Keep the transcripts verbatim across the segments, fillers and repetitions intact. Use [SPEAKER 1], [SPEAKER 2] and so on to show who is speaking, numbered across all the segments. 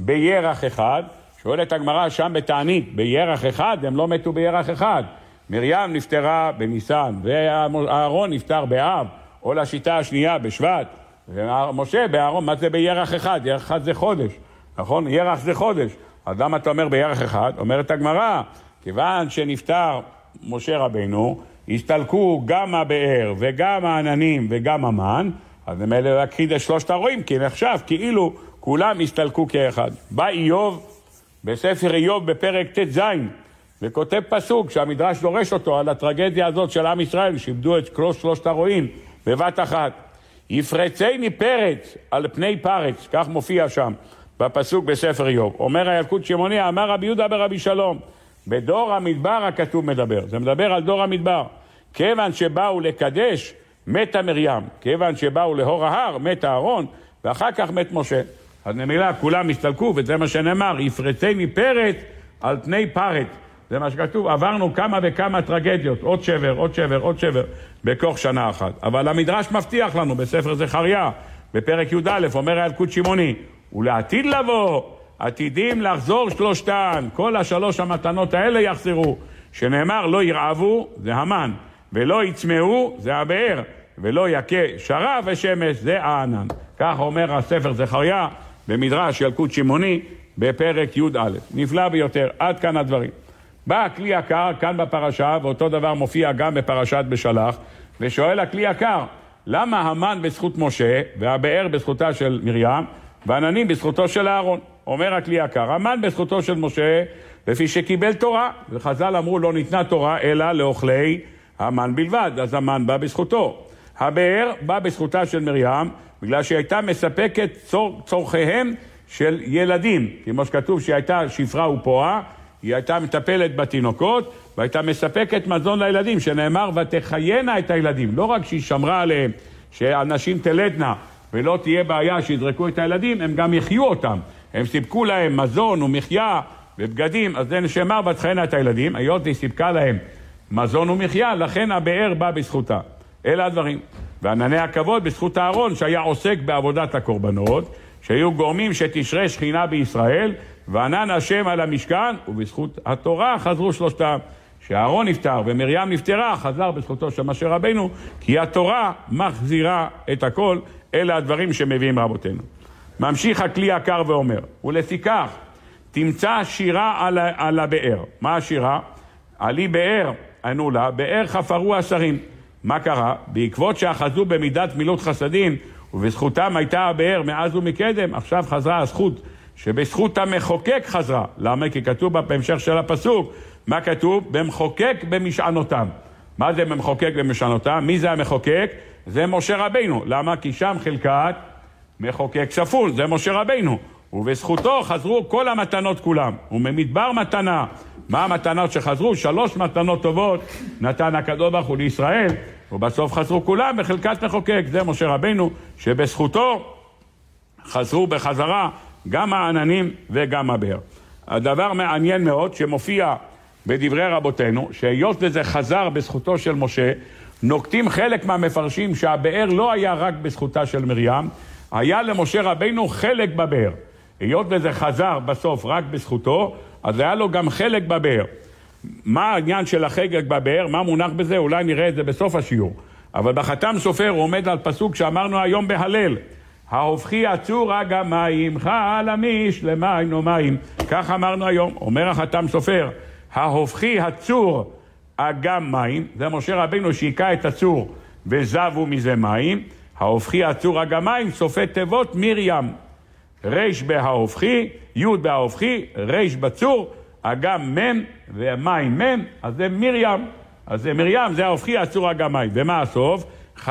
[SPEAKER 1] בירח אחד. שואלת הגמרא שם בתענית, בירח אחד, הם לא מתו בירח אחד. מרים נפטרה בניסן, ואהרון נפטר באב, או לשיטה השנייה בשבט. ומשה באהרון, מה זה בירח אחד? ירח אחד זה חודש, נכון? ירח זה חודש. אז למה אתה אומר בירח אחד? אומרת הגמרא, כיוון שנפטר משה רבינו, הסתלקו גם הבאר וגם העננים וגם המן, אז הם אלה להכחיד את שלושת הרועים, כי נחשב כאילו כולם הסתלקו כאחד. בא איוב בספר איוב בפרק ט' ז' וכותב פסוק שהמדרש דורש אותו על הטרגדיה הזאת של עם ישראל, שאיבדו את כל שלושת הרועים בבת אחת. יפרצני פרץ על פני פרץ, כך מופיע שם בפסוק בספר איוב. אומר הילקוט שמעוני, אמר רבי יהודה ברבי שלום, בדור המדבר הכתוב מדבר, זה מדבר על דור המדבר. כיוון שבאו לקדש מתה מרים, כיוון שבאו להור ההר מתה אהרון, ואחר כך מת משה. אז נמילה כולם הסתלקו, וזה מה שנאמר, יפרצני פרץ על פני פרץ. זה מה שכתוב, עברנו כמה וכמה טרגדיות, עוד שבר, עוד שבר, עוד שבר, בכוח שנה אחת. אבל המדרש מבטיח לנו בספר זכריה, בפרק י' א', אומר הילקוט שמעוני, ולעתיד לבוא, עתידים לחזור שלושתן, כל השלוש המתנות האלה יחזרו, שנאמר לא ירעבו, זה המן, ולא יצמאו, זה הבאר, ולא יקה שרף ושמש, זה הענן. כך אומר הספר זכריה, במדרש ילקוט שמעוני, בפרק י' א'. נפלא ביותר, עד כאן הדברים. בא הכלי יקר כאן בפרשה, ואותו דבר מופיע גם בפרשת בשלח, ושואל הכלי יקר, למה המן בזכות משה, והבאר בזכותה של מרים, ועננים בזכותו של אהרון? אומר הכלי יקר, המן בזכותו של משה, לפי שקיבל תורה, וחז"ל אמרו לא ניתנה תורה, אלא לאוכלי המן בלבד, אז המן בא בזכותו. הבאר בא בזכותה של מרים, בגלל שהיא הייתה מספקת צור, צורכיהם של ילדים, כמו שכתוב שהיא הייתה שפרה ופועה, היא הייתה מטפלת בתינוקות, והייתה מספקת מזון לילדים, שנאמר ותחיינה את הילדים, לא רק שהיא שמרה עליהם, שאנשים תלדנה, ולא תהיה בעיה שידרקו את הילדים, הם גם יחיו אותם, הם סיפקו להם מזון ומחיה ובגדים, אז זה נאמר ותחיינה את הילדים, היות היא סיפקה להם מזון ומחיה, לכן הבאר בא בזכותה. אלה הדברים. וענני הכבוד בזכות אהרון שהיה עוסק בעבודת הקורבנות, שהיו גורמים שתשרה שכינה בישראל, וענן השם על המשכן, ובזכות התורה חזרו שלושתם. שאהרון נפטר ומרים נפטרה, חזר בזכותו של משה רבינו, כי התורה מחזירה את הכל. אלה הדברים שמביאים רבותינו. ממשיך הכלי יקר ואומר, ולפיכך תמצא שירה על, על הבאר. מה השירה? עלי באר, ענו לה, באר חפרו השרים. מה קרה? בעקבות שאחזו במידת מילות חסדים, ובזכותם הייתה הבאר מאז ומקדם, עכשיו חזרה הזכות, שבזכות המחוקק חזרה. למה? כי כתוב בהמשך של הפסוק, מה כתוב? במחוקק במשענותם. מה זה במחוקק במשענותם? מי זה המחוקק? זה משה רבינו. למה? כי שם חלקת מחוקק ספול, זה משה רבינו. ובזכותו חזרו כל המתנות כולם. וממדבר מתנה. מה המתנות שחזרו? שלוש מתנות טובות נתן הקדוש ברוך הוא לישראל, ובסוף חזרו כולם בחלקת מחוקק. זה משה רבינו, שבזכותו חזרו בחזרה גם העננים וגם הבאר. הדבר מעניין מאוד שמופיע בדברי רבותינו, שהיות וזה חזר בזכותו של משה, נוקטים חלק מהמפרשים שהבאר לא היה רק בזכותה של מרים, היה למשה רבינו חלק בבאר. היות וזה חזר בסוף רק בזכותו, אז היה לו גם חלק בבאר. מה העניין של החלק בבאר? מה מונח בזה? אולי נראה את זה בסוף השיעור. אבל בחתם סופר הוא עומד על פסוק שאמרנו היום בהלל. ההופכי עצור הגמיים, חלמיש למים נומים. כך אמרנו היום. אומר החתם סופר, ההופכי הצור אגם מים, זה משה רבינו שיקע את הצור וזבו מזה מים. ההופכי הצור אגם מים, סופי תיבות מרים. ריש בההופכי, י' בההופכי, ריש בצור, אגם מם ומים מם, אז זה מרים. אז זה מרים, זה ההופכי הצור אגם מים. ומה הסוף?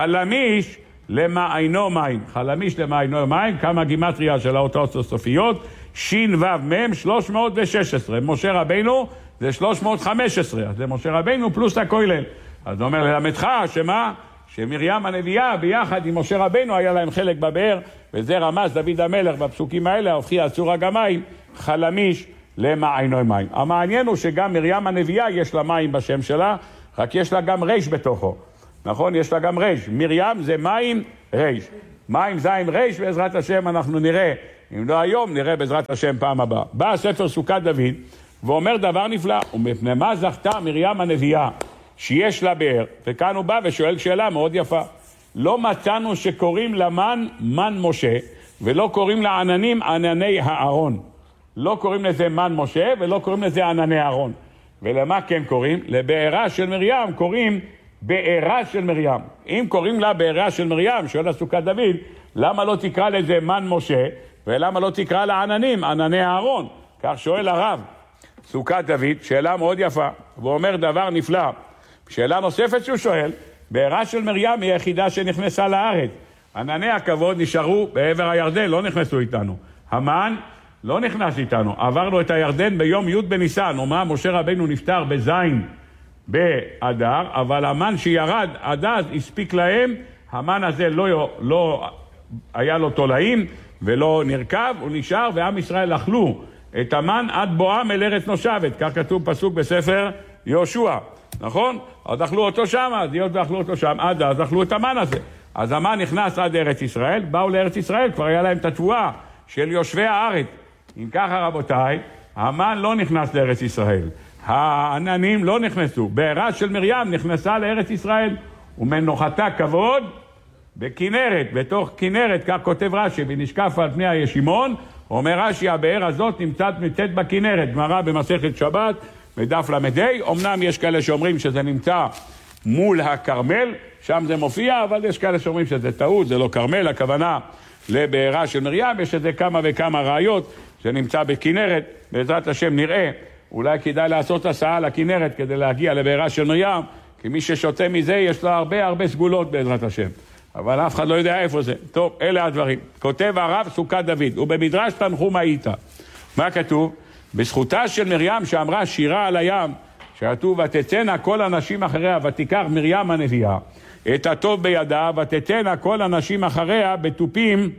[SPEAKER 1] חלמיש למעיינו מים. חלמיש למעיינו מים, כמה גימטריה של האותות הסופיות? שין וו מם, שלוש מאות ושש עשרה. משה רבינו זה שלוש מאות וחמש עשרה, אז זה משה רבינו פלוס הכולל. אז אומר ללמדך שמה? שמרים הנביאה ביחד עם משה רבינו היה להם חלק בבאר, וזה רמז דוד המלך בפסוקים האלה, ההופכי הצור אגם מים, חלמיש למעיינו מים. המעניין הוא שגם מרים הנביאה יש לה מים בשם שלה, רק יש לה גם ריש בתוכו. נכון? יש לה גם ריש. מרים זה מים ריש. מים זין ריש, בעזרת השם אנחנו נראה אם לא היום, נראה בעזרת השם פעם הבאה. בא הספר סוכת דוד, ואומר דבר נפלא, ומפני מה זכתה מרים הנביאה, שיש לה באר, וכאן הוא בא ושואל שאלה מאוד יפה. לא מצאנו שקוראים למן מן משה, ולא קוראים לעננים ענני הארון. לא קוראים לזה מן משה, ולא קוראים לזה ענני הארון. ולמה כן קוראים? לבארה של מרים קוראים בארה של מרים. אם קוראים לה בארה של מרים, שואל הסוכת דוד, למה לא תקרא לזה מן משה, ולמה לא תקרא לעננים ענני הארון? כך שואל הרב סוכת דוד, שאלה מאוד יפה, והוא אומר דבר נפלא. שאלה נוספת שהוא שואל, בארה של מרים היא היחידה שנכנסה לארץ. ענני הכבוד נשארו בעבר הירדן, לא נכנסו איתנו. המן לא נכנס איתנו, עברנו את הירדן ביום י' בניסן, ומה משה רבינו נפטר בזין באדר, אבל המן שירד עד אז הספיק להם, המן הזה לא, לא היה לו תולעים ולא נרכב, הוא נשאר ועם ישראל אכלו את המן עד בואם אל ארץ נושבת, כך כתוב פסוק בספר יהושע, נכון? אז אכלו אותו שם, אז היות ואכלו אותו שם, עד אז אכלו את המן הזה. אז המן נכנס עד ארץ ישראל, באו לארץ ישראל, כבר היה להם את התבואה של יושבי הארץ. אם ככה רבותיי, המן לא נכנס לארץ ישראל, העננים לא נכנסו, בארה של מרים נכנסה לארץ ישראל, ומנוחתה כבוד בכנרת, בתוך כנרת, כך כותב רש"י, ונשקף על פני הישימון, אומר רש"י, הבאר הזאת נמצאת נמצאת בכנרת, גמרא במסכת שבת, בדף למדי, אמנם יש כאלה שאומרים שזה נמצא מול הכרמל, שם זה מופיע, אבל יש כאלה שאומרים שזה טעות, זה לא כרמל, הכוונה לבארה של מרים, יש איזה כמה וכמה ראיות, שנמצא בכנרת, בעזרת השם נראה, אולי כדאי לעשות הסעה לכנרת כדי להגיע לבארה של מרים, כי מי ששותה מזה יש לו הרבה הרבה סגולות בעזרת השם, אבל אף אחד לא יודע איפה זה. טוב, אלה הדברים. כותב הרב סוכת דוד, ובמדרש תנחום הייתה. מה כתוב? בזכותה של מרים שאמרה שירה על הים, שכתוב ותצאנה כל הנשים אחריה, ותיקח מרים הנביאה את הטוב בידה, ותצאנה כל הנשים אחריה בתופים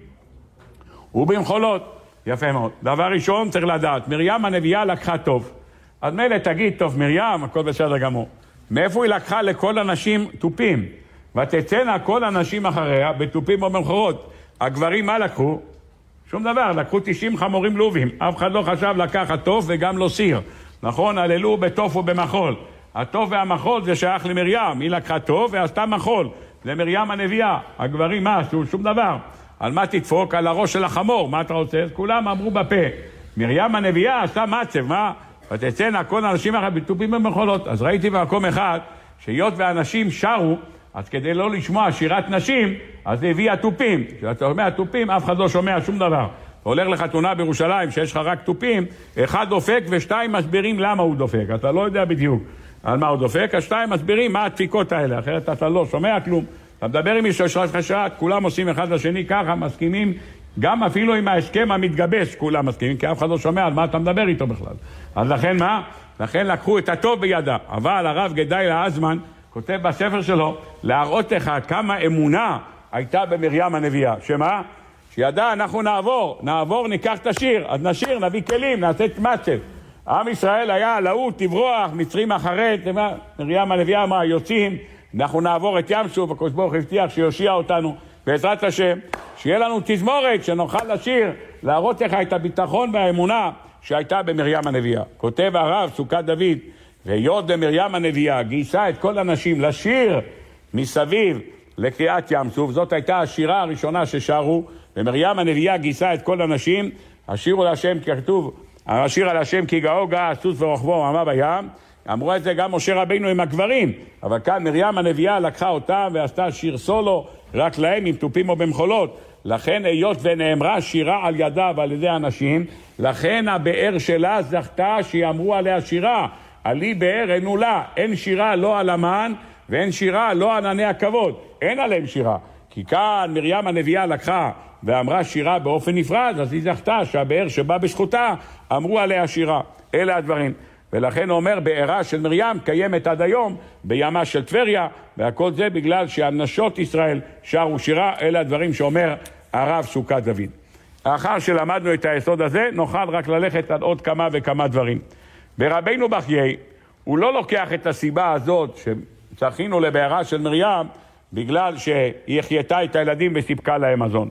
[SPEAKER 1] ובמחולות. יפה מאוד. דבר ראשון צריך לדעת, מרים הנביאה לקחה טוב. אז מילא תגיד טוב מרים, הכל בסדר גמור. מאיפה היא לקחה לכל הנשים טופים? ותצאנה כל הנשים אחריה בתופים ובמחולות. הגברים מה לקחו? שום דבר, לקחו תשעים חמורים לובים. אף אחד לא חשב לקחת טוב וגם לא סיר. נכון, עללו בטוף ובמחול. הטוב והמחול זה שייך למרים. היא לקחה טוב ועשתה מחול. זה מרים הנביאה. הגברים מה עשו? שום דבר. על מה תדפוק? על הראש של החמור. מה אתה רוצה? אז כולם אמרו בפה. מרים הנביאה עשתה מצב, מה? ותצאנה כל האנשים אחרי בתופים ובמחולות. אז ראיתי במקום אחד, שהיות ואנשים שרו, אז כדי לא לשמוע שירת נשים, אז הביא התופים. כשאתה שומע תופים, אף אחד לא שומע שום דבר. אתה הולך לחתונה בירושלים, שיש לך רק תופים, אחד דופק ושתיים מסבירים למה הוא דופק. אתה לא יודע בדיוק על מה הוא דופק, השתיים מסבירים מה הדפיקות האלה, אחרת אתה לא שומע כלום. אתה מדבר עם מישהו שיש לך שעה, כולם עושים אחד לשני ככה, מסכימים, גם אפילו עם ההסכם המתגבש, כולם מסכימים, כי אף אחד לא שומע על מה אתה מדבר איתו בכלל. אז לכן מה? לכן לקחו את הטוב בידה. אבל הרב גדליה אזמן כותב בספר שלו, להראות לך כמה אמונה הייתה במרים הנביאה. שמה? שידע, אנחנו נעבור, נעבור, ניקח את השיר, אז נשיר, נביא כלים, נעשה את מצב. עם ישראל היה להוט, תברוח, מצרים אחרת, מרים הנביאה אמרה, יוצאים, אנחנו נעבור את ים סוף, הקדוש ברוך הוא הבטיח שיושיע אותנו, בעזרת השם, שיהיה לנו תזמורת, שנוכל לשיר, להראות לך את הביטחון והאמונה שהייתה במרים הנביאה. כותב הרב סוכת דוד, והיות במרים הנביאה גייסה את כל הנשים לשיר מסביב לקריאת ים סוף, זאת הייתה השירה הראשונה ששרו, ומרים הנביאה גייסה את כל הנשים, השירו להשם, כי כתוב, השיר על השם כי גאו גאה סוס ורוחבו רמה בים, אמרו את זה גם משה רבינו עם הגברים, אבל כאן מרים הנביאה לקחה אותם ועשתה שיר סולו רק להם עם תופים או במחולות, לכן היות ונאמרה שירה על ידה ועל ידי אנשים, לכן הבאר שלה זכתה שיאמרו עליה שירה, עלי באר אין לה, אין שירה לא על המן ואין שירה לא על ענני הכבוד, אין עליהם שירה, כי כאן מרים הנביאה לקחה ואמרה שירה באופן נפרד, אז היא זכתה שהבאר שבא בזכותה אמרו עליה שירה. אלה הדברים, ולכן הוא אומר בארה של מרים קיימת עד היום בימה של טבריה, והכל זה בגלל שהנשות ישראל שרו שירה. אלה הדברים שאומר הרב סוכת דוד. לאחר שלמדנו את היסוד הזה נוכל רק ללכת על עוד כמה וכמה דברים. ברבינו בחיי הוא לא לוקח את הסיבה הזאת שזכינו לבארה של מרים בגלל שהיא החייתה את הילדים וסיפקה להם מזון.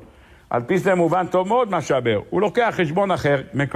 [SPEAKER 1] על פי זה מובן טוב מאוד מה שהבר. הוא לוקח חשבון אחר,